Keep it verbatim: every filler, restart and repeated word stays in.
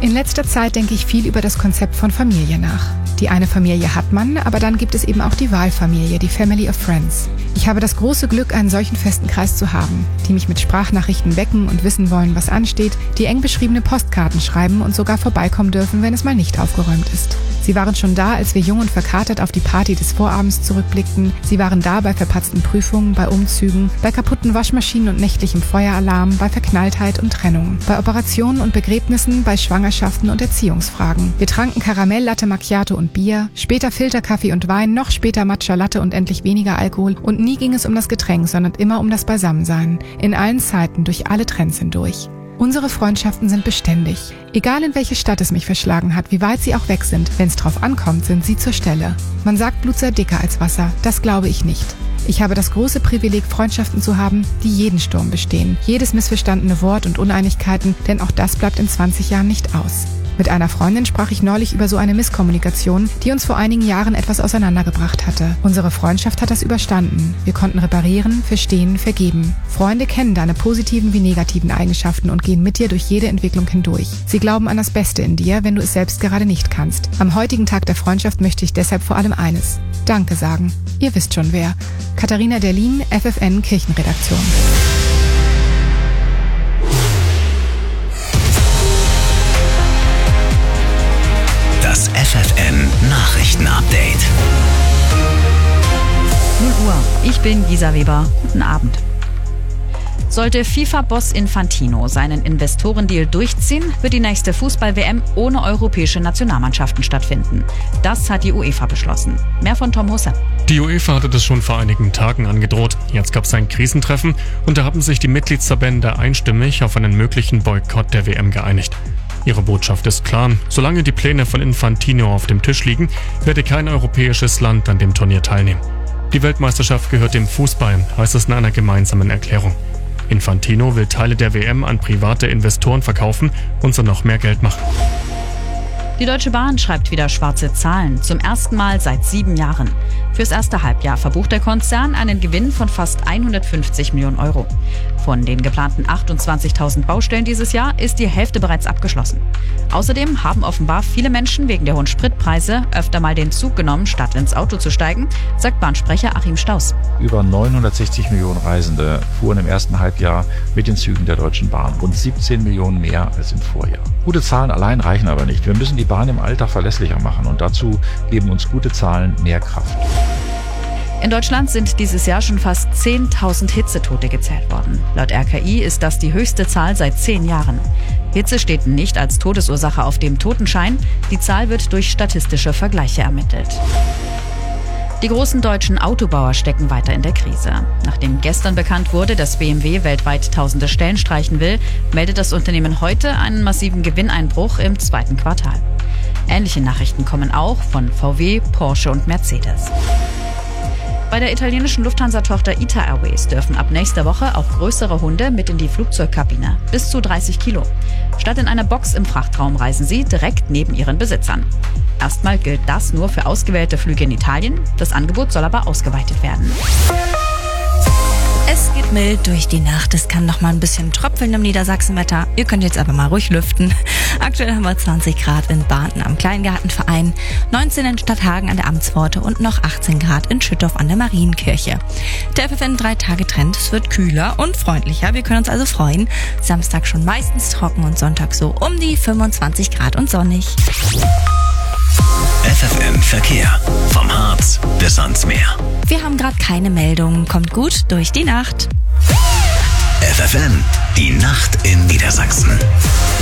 In letzter Zeit denke ich viel über das Konzept von Familie nach. Die eine Familie hat man, aber dann gibt es eben auch die Wahlfamilie, die Family of Friends. Ich habe das große Glück, einen solchen festen Kreis zu haben, die mich mit Sprachnachrichten wecken und wissen wollen, was ansteht, die eng beschriebene Postkarten schreiben und sogar vorbeikommen dürfen, wenn es mal nicht aufgeräumt ist. Sie waren schon da, als wir jung und verkatert auf die Party des Vorabends zurückblickten. Sie waren da bei verpatzten Prüfungen, bei Umzügen, bei kaputten Waschmaschinen und nächtlichem Feueralarm, bei Verknalltheit und Trennung, bei Operationen und Begräbnissen, bei Schwangerschaften und Erziehungsfragen. Wir tranken Karamell, Latte Macchiato und Bier, später Filterkaffee und Wein, noch später Matcha Latte und endlich weniger Alkohol. Und nie ging es um das Getränk, sondern immer um das Beisammensein. In allen Zeiten, durch alle Trends hindurch. Unsere Freundschaften sind beständig. Egal in welche Stadt es mich verschlagen hat, wie weit sie auch weg sind, wenn es drauf ankommt, sind sie zur Stelle. Man sagt, Blut sei dicker als Wasser. Das glaube ich nicht. Ich habe das große Privileg, Freundschaften zu haben, die jeden Sturm bestehen. Jedes missverstandene Wort und Uneinigkeiten, denn auch das bleibt in zwanzig Jahren nicht aus. Mit einer Freundin sprach ich neulich über so eine Misskommunikation, die uns vor einigen Jahren etwas auseinandergebracht hatte. Unsere Freundschaft hat das überstanden. Wir konnten reparieren, verstehen, vergeben. Freunde kennen deine positiven wie negativen Eigenschaften und gehen mit dir durch jede Entwicklung hindurch. Sie glauben an das Beste in dir, wenn du es selbst gerade nicht kannst. Am heutigen Tag der Freundschaft möchte ich deshalb vor allem eines: Danke sagen. Ihr wisst schon wer. Katharina Derlin, F F N Kirchenredaktion. Das F F N Nachrichten-Update. null Uhr. Ich bin Gisa Weber. Guten Abend. Sollte FIFA-Boss Infantino seinen Investorendeal durchziehen, wird die nächste Fußball-W M ohne europäische Nationalmannschaften stattfinden. Das hat die UEFA beschlossen. Mehr von Tom Husse. Die UEFA hatte das schon vor einigen Tagen angedroht. Jetzt gab es ein Krisentreffen und da haben sich die Mitgliedsverbände einstimmig auf einen möglichen Boykott der W M geeinigt. Ihre Botschaft ist klar: Solange die Pläne von Infantino auf dem Tisch liegen, werde kein europäisches Land an dem Turnier teilnehmen. Die Weltmeisterschaft gehört dem Fußball, heißt es in einer gemeinsamen Erklärung. Infantino will Teile der W M an private Investoren verkaufen und so noch mehr Geld machen. Die Deutsche Bahn schreibt wieder schwarze Zahlen, zum ersten Mal seit sieben Jahren. Fürs erste Halbjahr verbucht der Konzern einen Gewinn von fast hundertfünfzig Millionen Euro. Von den geplanten achtundzwanzigtausend Baustellen dieses Jahr ist die Hälfte bereits abgeschlossen. Außerdem haben offenbar viele Menschen wegen der hohen Spritpreise öfter mal den Zug genommen, statt ins Auto zu steigen, sagt Bahnsprecher Achim Staus. Über neunhundertsechzig Millionen Reisende fuhren im ersten Halbjahr mit den Zügen der Deutschen Bahn. Rund siebzehn Millionen mehr als im Vorjahr. Gute Zahlen allein reichen aber nicht. Wir müssen die Bahn im Alltag verlässlicher machen und dazu geben uns gute Zahlen mehr Kraft. In Deutschland sind dieses Jahr schon fast zehntausend Hitzetote gezählt worden. Laut R K I ist das die höchste Zahl seit zehn Jahren. Hitze steht nicht als Todesursache auf dem Totenschein. Die Zahl wird durch statistische Vergleiche ermittelt. Die großen deutschen Autobauer stecken weiter in der Krise. Nachdem gestern bekannt wurde, dass B M W weltweit tausende Stellen streichen will, meldet das Unternehmen heute einen massiven Gewinneinbruch im zweiten Quartal. Ähnliche Nachrichten kommen auch von V W, Porsche und Mercedes. Bei der italienischen Lufthansa-Tochter I T A Airways dürfen ab nächster Woche auch größere Hunde mit in die Flugzeugkabine, bis zu dreißig Kilo. Statt in einer Box im Frachtraum reisen sie direkt neben ihren Besitzern. Erstmal gilt das nur für ausgewählte Flüge in Italien. Das Angebot soll aber ausgeweitet werden. Es geht mild durch die Nacht. Es kann noch mal ein bisschen tröpfeln im Niedersachsenwetter. Ihr könnt jetzt aber mal ruhig lüften. Aktuell haben wir zwanzig Grad in Barton am Kleingartenverein, neunzehn in Stadthagen an der Amtspforte und noch achtzehn Grad in Schüttorf an der Marienkirche. Der F F N drei Tage Trend, es wird kühler und freundlicher. Wir können uns also freuen. Samstag schon meistens trocken und Sonntag so um die fünfundzwanzig Grad und sonnig. F F N Verkehr. Vom Harz bis ans Meer. Wir haben gerade keine Meldung. Kommt gut durch die Nacht. F F N, die Nacht in Niedersachsen.